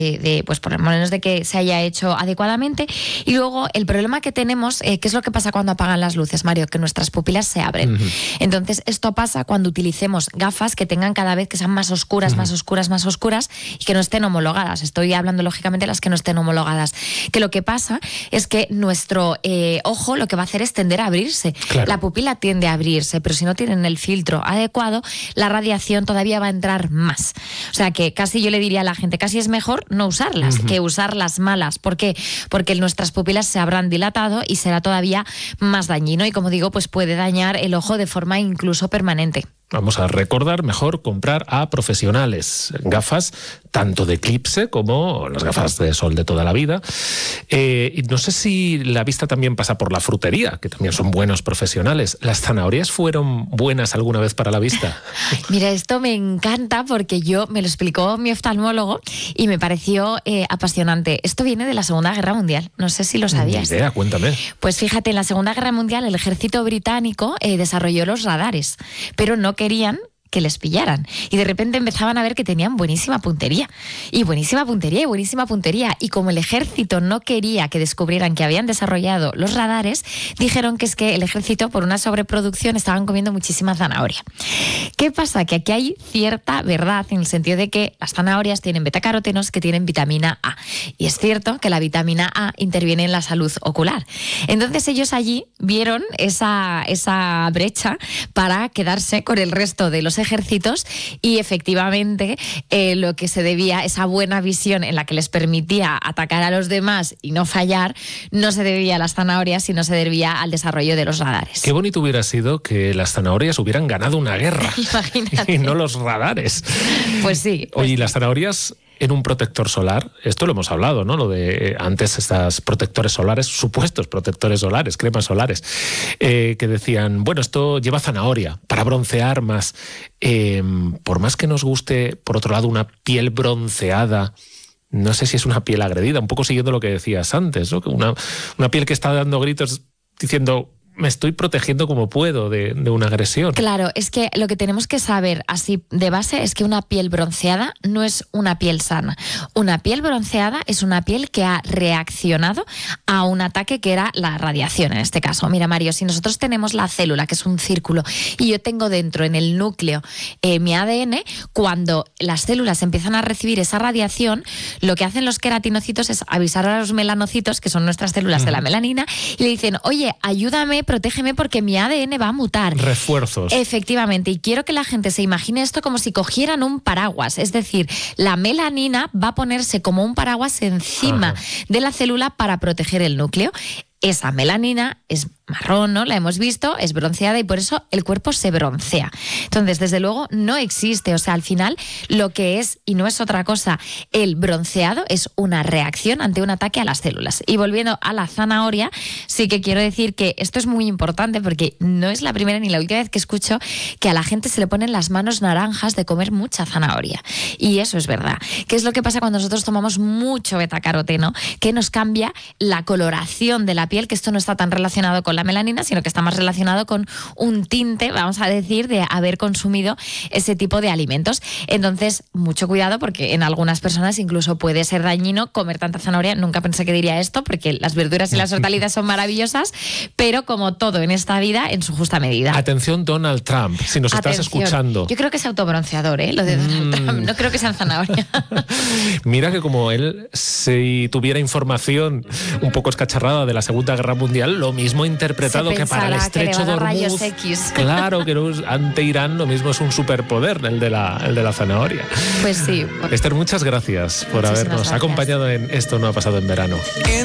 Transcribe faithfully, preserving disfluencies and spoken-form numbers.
De, de, pues por lo menos de que se haya hecho adecuadamente. Y luego el problema que tenemos, eh, ¿qué es lo que pasa cuando apagan las luces, Mario? Que nuestras pupilas se abren. Uh-huh. Entonces esto pasa cuando utilicemos gafas que tengan cada vez que sean más oscuras, uh-huh. más oscuras, más oscuras y que no estén homologadas. Estoy hablando lógicamente de las que no estén homologadas. Que lo que pasa es que nuestro eh, ojo lo que va a hacer es tender a abrirse. Claro. La pupila tiende a abrirse, pero si no tienen el filtro adecuado, la radiación todavía va a entrar más. O sea que casi yo le diría a la gente, casi es mejor no usarlas, uh-huh. que usar las malas. ¿Por qué? Porque nuestras pupilas se habrán dilatado y será todavía más dañino y, como digo, pues puede dañar el ojo de forma incluso permanente. Vamos a recordar, mejor comprar a profesionales. Gafas tanto de eclipse como las gafas de sol de toda la vida. Eh, no sé si la vista también pasa por la frutería, que también son buenos profesionales. ¿Las zanahorias fueron buenas alguna vez para la vista? Mira, esto me encanta porque yo me lo explicó mi oftalmólogo y me pareció eh, apasionante. Esto viene de la Segunda Guerra Mundial. No sé si lo sabías. Ni idea, cuéntame. Pues fíjate, en la Segunda Guerra Mundial el ejército británico eh, desarrolló los radares, pero no querían que les pillaran. Y de repente empezaban a ver que tenían buenísima puntería. Y buenísima puntería, y buenísima puntería. Y como el ejército no quería que descubrieran que habían desarrollado los radares, dijeron que es que el ejército, por una sobreproducción, estaban comiendo muchísima zanahoria. ¿Qué pasa? Que aquí hay cierta verdad, en el sentido de que las zanahorias tienen betacarotenos que tienen vitamina A. Y es cierto que la vitamina A interviene en la salud ocular. Entonces ellos allí vieron esa, esa brecha para quedarse con el resto de los ejércitos y efectivamente eh, lo que se debía, esa buena visión en la que les permitía atacar a los demás y no fallar, no se debía a las zanahorias, sino se debía al desarrollo de los radares. Qué bonito hubiera sido que las zanahorias hubieran ganado una guerra. Imagínate. Y no los radares. Pues sí. Pues Oye, ¿y las zanahorias en un protector solar? Esto lo hemos hablado, ¿no? Lo de eh, antes estas protectores solares, supuestos protectores solares, cremas solares, eh, que decían, bueno, esto lleva zanahoria para broncear más. Eh, por más que nos guste, por otro lado, una piel bronceada, no sé si es una piel agredida, un poco siguiendo lo que decías antes, ¿no? Una, una piel que está dando gritos diciendo, me estoy protegiendo como puedo de, de una agresión. Claro, es que lo que tenemos que saber así de base es que una piel bronceada no es una piel sana. Una piel bronceada es una piel que ha reaccionado a un ataque que era la radiación en este caso. Mira, Mario, si nosotros tenemos la célula, que es un círculo, y yo tengo dentro en el núcleo eh, mi A D N, cuando las células empiezan a recibir esa radiación, lo que hacen los queratinocitos es avisar a los melanocitos, que son nuestras células uh-huh. de la melanina, y le dicen, oye, ayúdame, protégeme porque mi A D N va a mutar. Refuerzos. Efectivamente, y quiero que la gente se imagine esto como si cogieran un paraguas, es decir, la melanina va a ponerse como un paraguas encima Ajá. de la célula para proteger el núcleo. Esa melanina es marrón, ¿no? La hemos visto, es bronceada y por eso el cuerpo se broncea. Entonces, desde luego, no existe. O sea, al final, lo que es, y no es otra cosa, el bronceado es una reacción ante un ataque a las células. Y volviendo a la zanahoria, sí que quiero decir que esto es muy importante porque no es la primera ni la última vez que escucho que a la gente se le ponen las manos naranjas de comer mucha zanahoria. Y eso es verdad. ¿Qué es lo que pasa cuando nosotros tomamos mucho betacaroteno? Que nos cambia la coloración de la piel, que esto no está tan relacionado con la melanina, sino que está más relacionado con un tinte, vamos a decir, de haber consumido ese tipo de alimentos. Entonces, mucho cuidado porque en algunas personas incluso puede ser dañino comer tanta zanahoria. Nunca pensé que diría esto porque las verduras y las hortalizas son maravillosas, pero como todo en esta vida, en su justa medida. Atención, Donald Trump, si nos Atención. estás escuchando. Yo creo que es autobronceador, ¿eh? Lo de Donald mm. Trump. No creo que sea zanahoria. Mira que como él, si tuviera información un poco escacharrada de la Segunda Guerra Mundial, lo mismo interpretado que para el estrecho de Hormuz. Claro, que ante Irán lo mismo es un superpoder, el de la, el de la zanahoria. Pues sí. Esther, muchas gracias por Muchísimas habernos gracias. acompañado en Esto no ha pasado en verano.